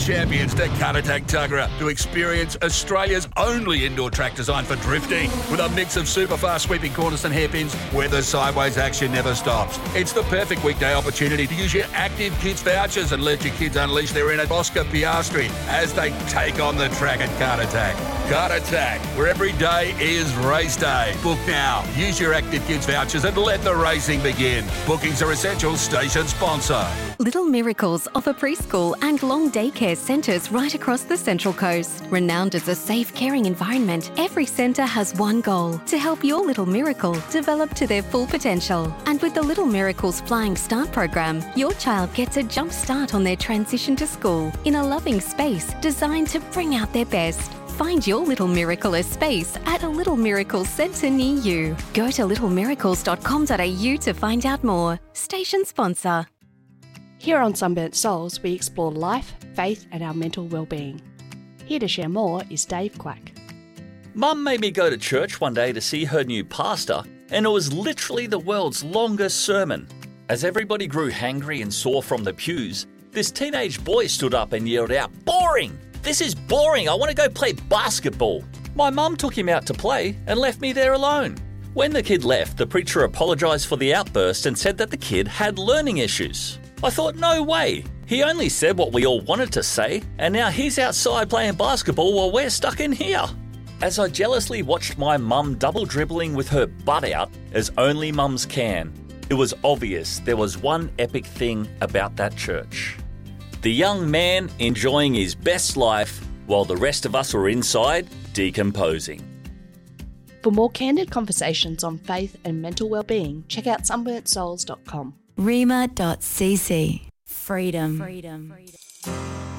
champions to Karatak Tuggerah to experience Australia's only indoor track designed for drifting. With a mix of super fast sweeping corners and hairpins where the sideways action never stops. It's the perfect weekday opportunity to use your Active Kids vouchers and let your kids unleash their inner Oscar Piastri as they take on the track at Karatak. Karatak, where every day is race day. Book now. Use your Active Kids vouchers and let the racing begin. Bookings are essential. Station sponsor. Little Miracles offer preschool and long daycare centres right across the Central Coast. Renowned as a safe, caring environment, every centre has one goal: to help your little miracle develop to their full potential. And with the Little Miracles Flying Start program, your child gets a jump start on their transition to school in a loving space designed to bring out their best. Find your Little Miracle space at a Little Miracles centre near you. Go to littlemiracles.com.au to find out more. Station sponsor. Here on Sunburnt Souls, we explore life, faith and our mental well-being. Here to share more is Dave Quack. Mum made me go to church one day to see her new pastor, and it was literally the world's longest sermon. As everybody grew hangry and sore from the pews, this teenage boy stood up and yelled out, "Boring! This is boring! I want to go play basketball." My mum took him out to play and left me there alone. When the kid left, the preacher apologised for the outburst and said that the kid had learning issues. I thought, no way. He only said what we all wanted to say, and now he's outside playing basketball while we're stuck in here. As I jealously watched my mum double dribbling with her butt out, as only mums can, it was obvious there was one epic thing about that church. The young man enjoying his best life while the rest of us were inside decomposing. For more candid conversations on faith and mental well-being, check out sunburntsouls.com. Rima.cc. Freedom.